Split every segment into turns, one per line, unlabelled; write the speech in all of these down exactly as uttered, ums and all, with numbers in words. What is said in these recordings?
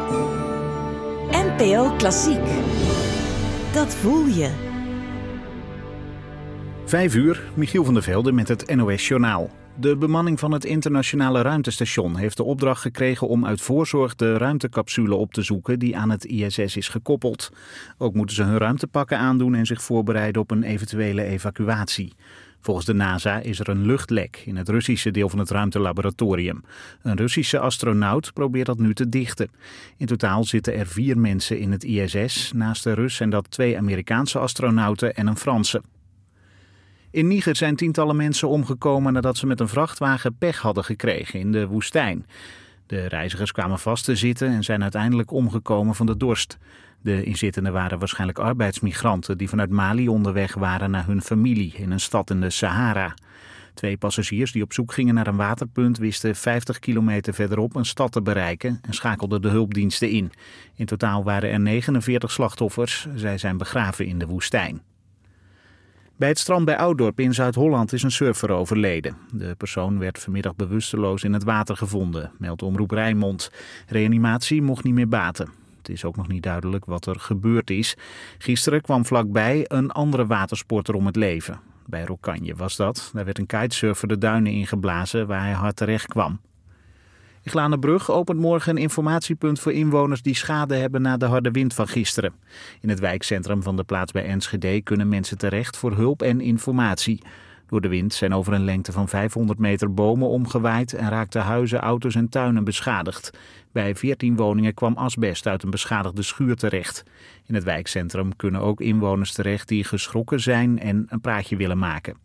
N P O Klassiek. Dat voel je.
Vijf uur, Michiel van der Velde met het N O S-journaal. De bemanning van het internationale ruimtestation heeft de opdracht gekregen om uit voorzorg de ruimtecapsule op te zoeken die aan het I S S is gekoppeld. Ook moeten ze hun ruimtepakken aandoen en zich voorbereiden op een eventuele evacuatie. Volgens de NASA is er een luchtlek in het Russische deel van het ruimtelaboratorium. Een Russische astronaut probeert dat nu te dichten. In totaal zitten er vier mensen in het I S S. Naast de Rus zijn dat twee Amerikaanse astronauten en een Franse. In Niger zijn tientallen mensen omgekomen nadat ze met een vrachtwagen pech hadden gekregen in de woestijn. De reizigers kwamen vast te zitten en zijn uiteindelijk omgekomen van de dorst. De inzittenden waren waarschijnlijk arbeidsmigranten die vanuit Mali onderweg waren naar hun familie in een stad in de Sahara. Twee passagiers die op zoek gingen naar een waterpunt wisten vijftig kilometer verderop een stad te bereiken en schakelden de hulpdiensten in. In totaal waren er negenenveertig slachtoffers. Zij zijn begraven in de woestijn. Bij het strand bij Ouddorp in Zuid-Holland is een surfer overleden. De persoon werd vanmiddag bewusteloos in het water gevonden, meldt Omroep Rijnmond. Reanimatie mocht niet meer baten. Het is ook nog niet duidelijk wat er gebeurd is. Gisteren kwam vlakbij een andere watersporter om het leven. Bij Rokanje was dat. Daar werd een kitesurfer de duinen ingeblazen waar hij hard terecht kwam. In Glanenbrug opent morgen een informatiepunt voor inwoners die schade hebben na de harde wind van gisteren. In het wijkcentrum van de plaats bij Enschede kunnen mensen terecht voor hulp en informatie. Door de wind zijn over een lengte van vijfhonderd meter bomen omgewaaid en raakten huizen, auto's en tuinen beschadigd. Bij veertien woningen kwam asbest uit een beschadigde schuur terecht. In het wijkcentrum kunnen ook inwoners terecht die geschrokken zijn en een praatje willen maken.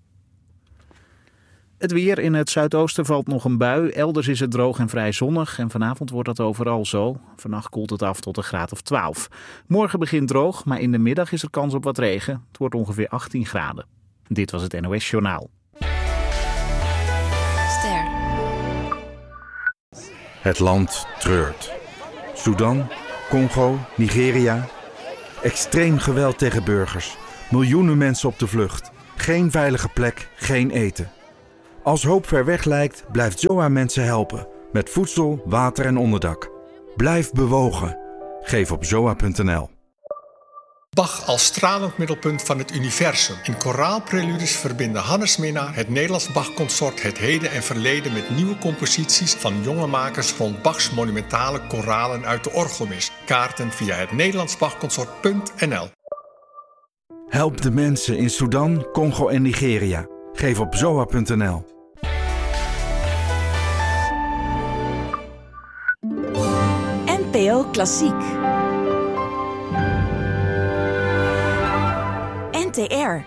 Het weer: in het zuidoosten valt nog een bui. Elders is het droog en vrij zonnig en vanavond wordt dat overal zo. Vannacht koelt het af tot een graad of twaalf. Morgen begint droog, maar in de middag is er kans op wat regen. Het wordt ongeveer achttien graden. Dit was het N O S-journaal.
Ster.
Het land treurt. Sudan, Congo, Nigeria. Extreem geweld tegen burgers. Miljoenen mensen op de vlucht. Geen veilige plek, geen eten. Als hoop ver weg lijkt, blijft Z O A mensen helpen. Met voedsel, water en onderdak. Blijf bewogen. Geef op zoa punt n l.
Bach als stralend middelpunt van het universum. In koraalpreludes verbinden Hannes Minnaar, het Nederlands Bach-consort, het heden en verleden met nieuwe composities van jonge makers rond Bachs monumentale koralen uit de orgelmis. Kaarten via het nederlands bachconsort punt n l.
Help de mensen in Sudan, Congo en Nigeria. Geef op zoa punt n l.
N P O Klassiek. N T R.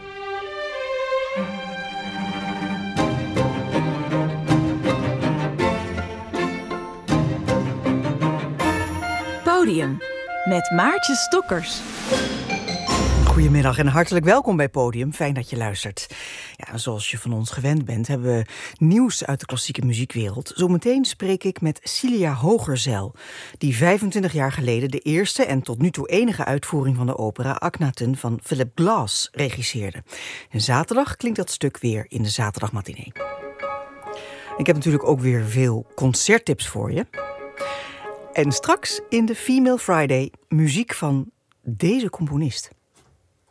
Podium met Maartje Stokkers.
Goedemiddag en hartelijk welkom bij Podium. Fijn dat je luistert. Ja, zoals je van ons gewend bent, hebben we nieuws uit de klassieke muziekwereld. Zometeen spreek ik met Cilia Hogerzeil, die vijfentwintig jaar geleden de eerste en tot nu toe enige uitvoering van de opera Akhenaten van Philip Glass regisseerde. En zaterdag klinkt dat stuk weer in de zaterdagmatinee. Ik heb natuurlijk ook weer veel concerttips voor je. En straks in de Female Friday muziek van deze componist.